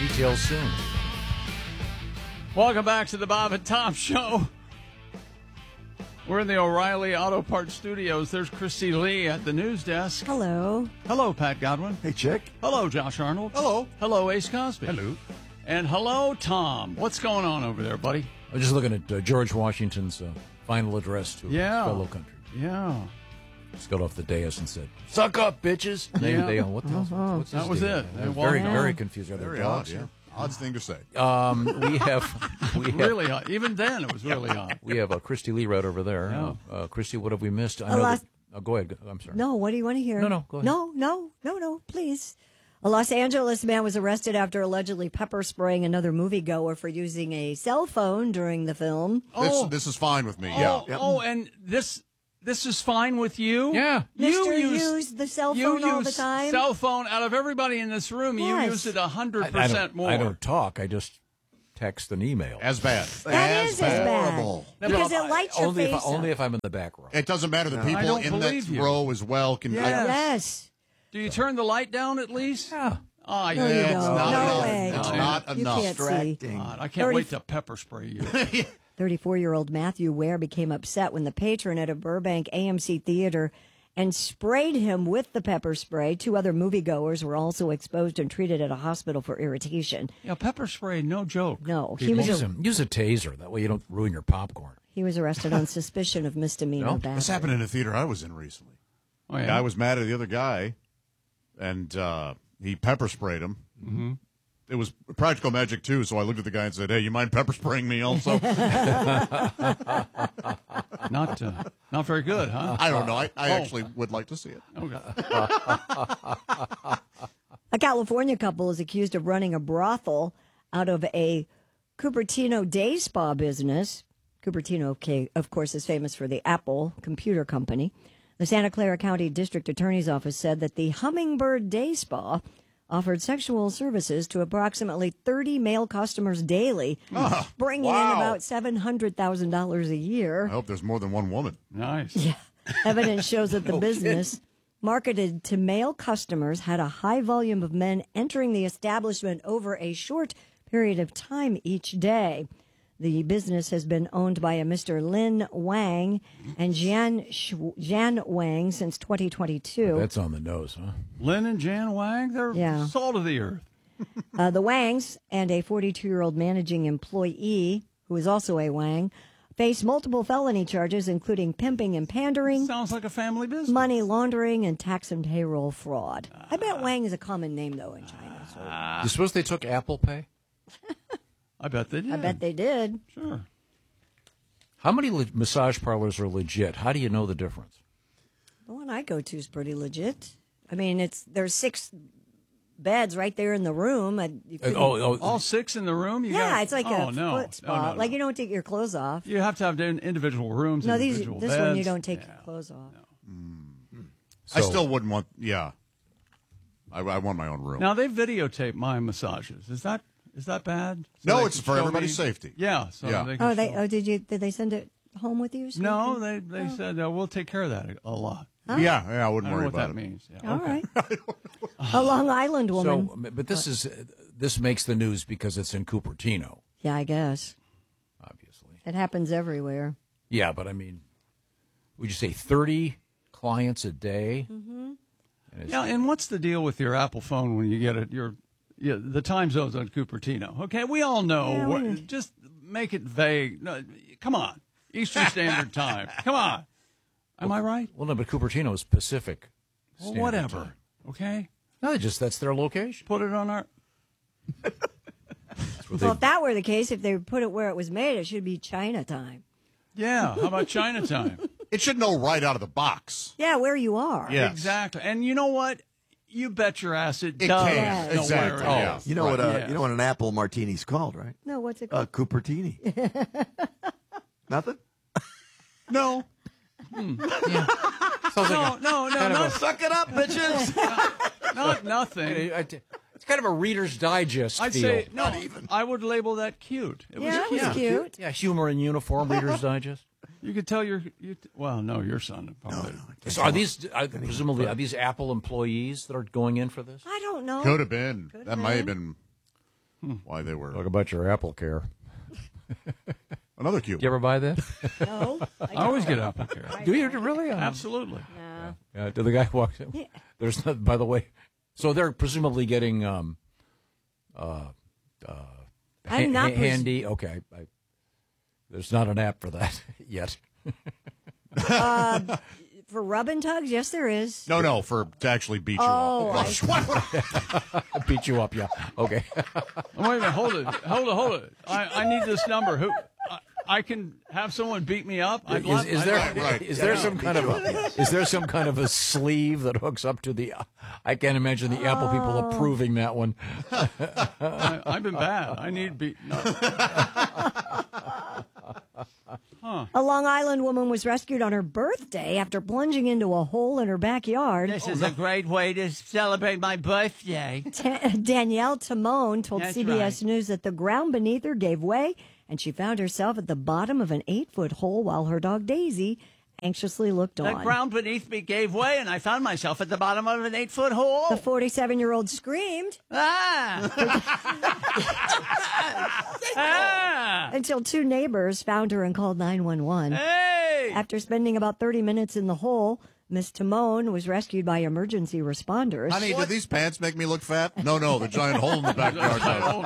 Details soon. Welcome back to the Bob and Tom Show. We're in the O'Reilly Auto Parts Studios. There's Christy Lee at the news desk. Hello. Hello, Pat Godwin. Hey, Chick. Hello, Josh Arnold. Hello. Hello, Ace Cosby. Hello. And hello, Tom. What's going on over there, buddy? I was just looking at George Washington's final address to his fellow country. Yeah. Just got off the dais and said, "Suck up, bitches." What the hell? What's That was deal? it. I was very confused. Are there Very dogs odd, here? Odd thing to say. We have Really hot. Even then, it was really hot. We have Christy Lee right over there. Christy, what have we missed? I know go ahead. I'm sorry. No, what do you want to hear? No, go ahead. No, please. A Los Angeles man was arrested after allegedly pepper spraying another moviegoer for using a cell phone during the film. This is fine with me. Yeah. And this is fine with you? Yeah. You Mr. used the cell phone all the time? Cell phone. Out of everybody in this room, Yes. you use it 100% more. I don't talk. I just text and email. As bad. That is as bad. Horrible. Because it lights your face only up. if I'm in the back row. It doesn't matter. The I people don't in that believe you. row as well can. Yes. Yes. Do you turn the light down at least? Yeah. Oh, No, you It's don't. not No enough. way. It's not You enough. can't see. God, I can't wait to pepper spray you. 34-year-old Matthew Ware became upset when the patron at a Burbank AMC theater and sprayed him with the pepper spray. 2 other moviegoers were also exposed and treated at a hospital for irritation. Yeah, pepper spray, no joke. No, Use a taser. That way you don't ruin your popcorn. he was arrested on suspicion of misdemeanor battery. This happened in a theater I was in recently. Oh, The guy was mad at the other guy, and he pepper sprayed him. Mm-hmm. It was Practical Magic, too, so I looked at the guy and said, "Hey, you mind pepper spraying me also?" Not very good, huh? I don't know. I actually would like to see it. Okay. A California couple is accused of running a brothel out of a Cupertino day spa business. Cupertino, of course, is famous for the Apple computer company. The Santa Clara County District Attorney's Office said that the Hummingbird Day Spa offered sexual services to approximately 30 male customers daily, bringing in about $700,000 a year. I hope there's more than one woman. Nice. Yeah. Evidence shows that the business, marketed to male customers, had a high volume of men entering the establishment over a short period of time each day. The business has been owned by a Mr. Lin Wang and Jan Wang since 2022. That's on the nose, huh? Lin and Jan Wang, they're salt of the earth. The Wangs and a 42-year-old managing employee, who is also a Wang, face multiple felony charges, including pimping and pandering, Sounds like a family business. money laundering, and tax and payroll fraud. I bet Wang is a common name, though, in China. So You suppose they took Apple Pay? I bet they did. I bet they did. Sure. How many massage parlors are legit? How do you know the difference? The one I go to is pretty legit. I mean, there's 6 beds right there in the room. All 6 in the room? It's like a no. foot spa. No. Like you don't take your clothes off. You have to have individual rooms. No, individual this beds. one you don't take your clothes off. I still wouldn't want. Yeah, I want my own room. Now they videotape my massages. Is that bad? So No, they it's can for show everybody's me? safety. Yeah. So Yeah. They can show- Did they send it home with you? No, they said we'll take care of that a lot. Yeah, I I wouldn't don't know worry what about that it. means. Yeah, All okay. right. A Long Island woman. So, but this makes the news because it's in Cupertino, Yeah, I guess. obviously. It happens everywhere. Yeah, but I mean, would you say 30 clients a day? Mm-hmm. Yeah, and what's the deal with your Apple phone when you get it? The time zone's on Cupertino. Okay, we all know. Just make it vague. No, come on, Eastern Standard Time. Come on. Am I right? Well, no, but Cupertino is Pacific. Well, Standard whatever. Time. Okay, No, that's their location. put it on our. Well, if that were the case, if they put it where it was made, it should be Chinatown. Yeah, how about Chinatown? It should know right out of the box. Yeah, where you are. Yeah. Exactly. And you know what? You bet your ass it It does. can. know Exactly. where it Yeah. is. You know what? Yes. You know what an apple martini's called, right? No, what's it called? Cupertini. Nothing. No. No, Suck it up, bitches. not nothing. It's kind of a Reader's Digest I'd feel. say no. I would label that cute. It Yeah, was it was cute. Yeah, humor in uniform, Reader's Digest. You could tell well, no, your son probably. So are these presumably are these Apple employees that are going in for this? I don't know. Could have been. That might have been. why they were Talk about your Apple Care. another cute. You ever buy that? No, I always get Apple Care. Do you really? Absolutely. No. To the guy who walks in. Yeah. There's not, by the way, so they're presumably getting I'm not handy. Okay. There's not an app for that yet. For rub and tugs, yes, there is. No, to actually beat you up. Beat you up, yeah. Okay. Wait a minute, hold it. I need this number. Who? I can have someone beat me up. Is there some kind of a sleeve that hooks up to the? I can't imagine the Apple people approving that one. I've been bad. I need beaten up. A Long Island woman was rescued on her birthday after plunging into a hole in her backyard. This is a great way to celebrate my birthday. Danielle Timone told That's CBS right. News that the ground beneath her gave way, and she found herself at the bottom of an 8-foot hole while her dog Daisy anxiously looked The on. ground beneath me gave way, and I found myself at the bottom of an 8-foot hole. The 47-year-old screamed until two neighbors found her and called 911. Hey! After spending about 30 minutes in the hole, Miss Timone was rescued by emergency responders. Honey, did these pants make me look fat? No, the giant hole in the backyard.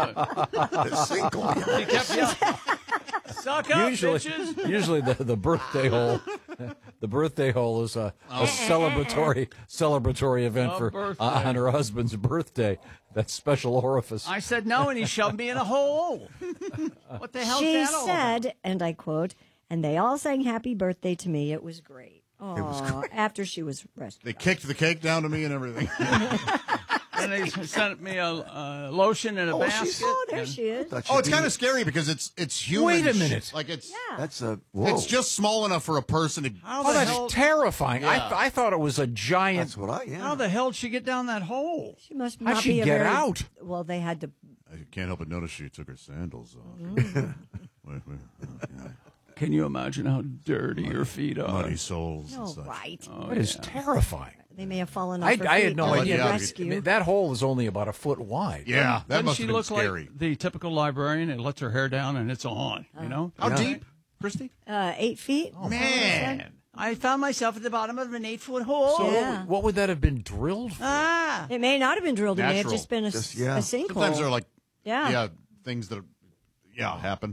He kept yelling. Suck up, bitches. Usually the birthday hole. The birthday hole is a celebratory event on her husband's birthday. That special orifice. I said no, and he shoved me in a hole. What the hell? She said, and I quote, "And they all sang happy birthday to me. It was great." Oh, after she was rescued. They kicked the cake down to me and everything. And they sent me a lotion in a basket. There she is. It's kind of scary because it's human. Wait a minute. Like it's It's just small enough for a person to. That's terrifying. Yeah. I thought it was a giant. That's what How the hell did she get down that hole? She must How'd not she be a get very, out? Well, they had to. I can't help but notice she took her sandals off. Wait, Can you imagine how dirty your feet are? muddy soles and Oh, such. right. That is terrifying. They may have fallen off. I her had feet no during idea. the Yeah. rescue. That hole is only about a foot wide. Yeah, that Doesn't must she have been look scary. like the typical librarian? It lets her hair down and it's on. You know? How deep, Christy? 8 feet. Man, I found myself at the bottom of an 8-foot hole. So Yeah. what would that have been drilled for? It may not have been drilled. It may have Natural. just been a sinkhole. Sometimes they're like, Yeah. things that, happen.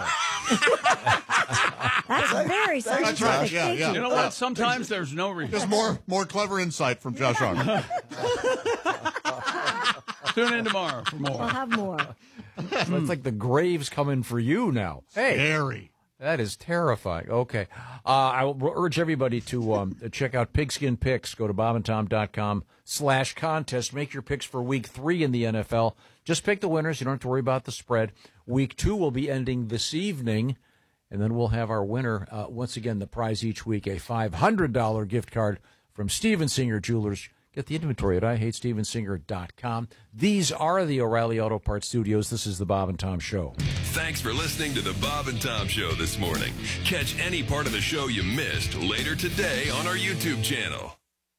That's very scientific. right. Yeah, Thank yeah. You know what? Sometimes there's no reason. Just more clever insight from Josh Arnold. Tune in tomorrow for more. I'll have more. So it's like the grave's coming for you now. Hey, Scary. that is terrifying. Okay. I will urge everybody to check out Pigskin Picks. Go to bobandtom.com/contest. Make your picks for week 3 in the NFL. Just pick the winners. You don't have to worry about the spread. Week 2 will be ending this evening, and then we'll have our winner. Once again, the prize each week, a $500 gift card from Steven Singer Jewelers. Get the inventory at IHateStevenSinger.com. These are the O'Reilly Auto Parts Studios. This is the Bob and Tom Show. Thanks for listening to the Bob and Tom Show this morning. Catch any part of the show you missed later today on our YouTube channel.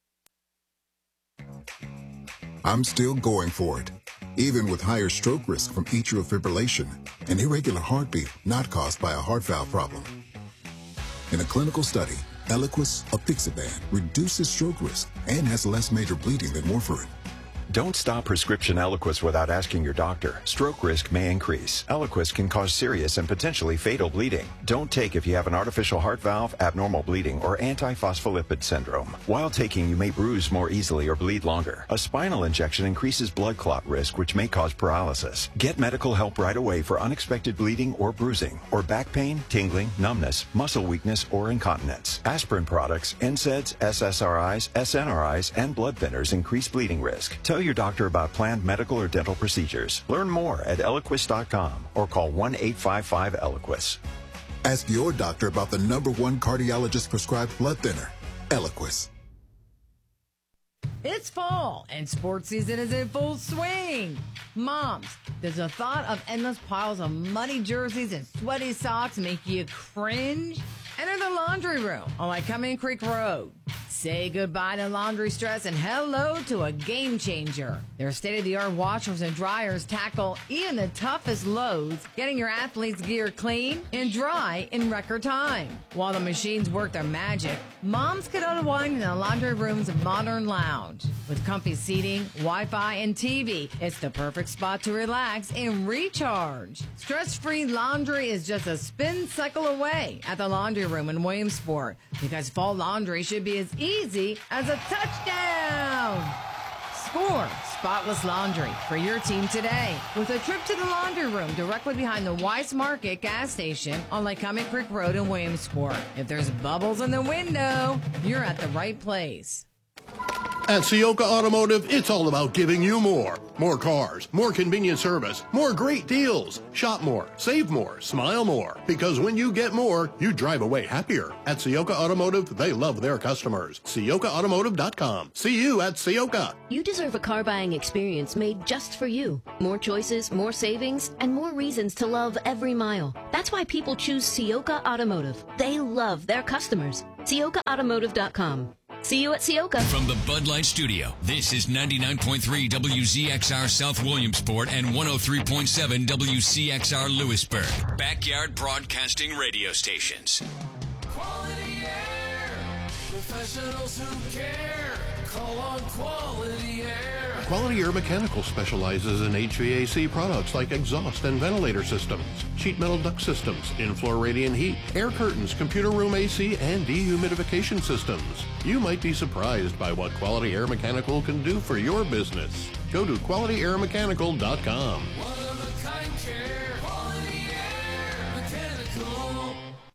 I'm still going for it, even with higher stroke risk from atrial fibrillation, an irregular heartbeat not caused by a heart valve problem. In a clinical study, Eliquis, apixaban, reduces stroke risk and has less major bleeding than warfarin. Don't stop prescription Eliquis without asking your doctor. Stroke risk may increase. Eliquis can cause serious and potentially fatal bleeding. Don't take if you have an artificial heart valve, abnormal bleeding, or antiphospholipid syndrome. While taking, you may bruise more easily or bleed longer. A spinal injection increases blood clot risk, which may cause paralysis. Get medical help right away for unexpected bleeding or bruising, or back pain, tingling, numbness, muscle weakness, or incontinence. Aspirin products, NSAIDs, SSRIs, SNRIs, and blood thinners increase bleeding risk. Tell your doctor about planned medical or dental procedures. Learn more at Eliquis.com or call 1-855-ELIQUIS. Ask your doctor about the #1 cardiologist prescribed blood thinner, Eliquis. It's fall, and sports season is in full swing. Moms, does the thought of endless piles of muddy jerseys and sweaty socks make you cringe? Enter the laundry room on Lycoming Creek Road. Say goodbye to laundry stress and hello to a game changer. Their state-of-the-art washers and dryers tackle even the toughest loads, getting your athletes' gear clean and dry in record time. While the machines work their magic, moms can unwind in the laundry room's modern lounge. With comfy seating, Wi-Fi, and TV, it's the perfect spot to relax and recharge. Stress-free laundry is just a spin cycle away at the laundry room in Williamsport, because fall laundry should be as easy as a touchdown. Score spotless laundry for your team today with a trip to the laundry room directly behind the Weiss Market gas station on Lycoming Creek Road in Williamsport. If there's bubbles in the window, you're at the right place. At Ciocca Automotive, it's all about giving you more. More cars, more convenient service, more great deals. Shop more, save more, smile more. Because when you get more, you drive away happier. At Ciocca Automotive, they love their customers. CioccaAutomotive.com. See you at Ciocca. You deserve a car buying experience made just for you. More choices, more savings, and more reasons to love every mile. That's why people choose Ciocca Automotive. They love their customers. CioccaAutomotive.com. See you at Ciocca. From the Bud Light Studio, this is 99.3 WZXR South Williamsport and 103.7 WCXR Lewisburg. Backyard Broadcasting Radio Stations. Quality Air. Professionals who care. Call on Quality Air. Quality Air Mechanical specializes in HVAC products like exhaust and ventilator systems, sheet metal duct systems, in-floor radiant heat, air curtains, computer room AC, and dehumidification systems. You might be surprised by what Quality Air Mechanical can do for your business. Go to QualityAirMechanical.com. One-of-a-kind care. Quality Air Mechanical.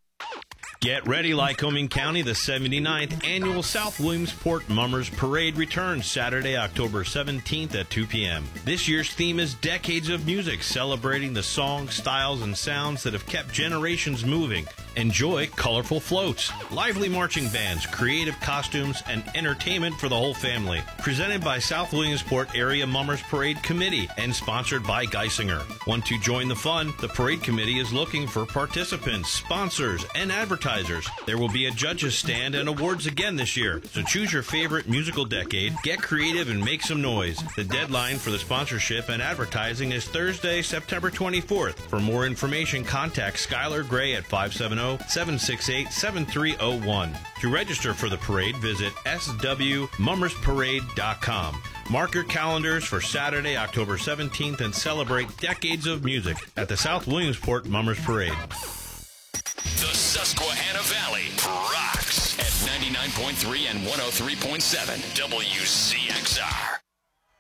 Get ready, Lycoming County. The 79th Annual South Williamsport Mummers Parade returns Saturday, October 17th at 2 p.m. This year's theme is Decades of Music, celebrating the songs, styles, and sounds that have kept generations moving. Enjoy colorful floats, lively marching bands, creative costumes, and entertainment for the whole family. Presented by South Williamsport Area Mummers Parade Committee and sponsored by Geisinger. Want to join the fun? The Parade Committee is looking for participants, sponsors, and advertisers. There will be a judges stand and awards again this year, so choose your favorite musical decade, get creative, and make some noise. The deadline for the sponsorship and advertising is Thursday, September 24th. For more information, contact Skylar Gray at 570-768-7301. To register for the parade, visit swmummersparade.com. Mark your calendars for Saturday, October 17th and celebrate decades of music at the South Williamsport Mummers Parade. The Susquehanna Valley rocks at 99.3 and 103.7 WCXR.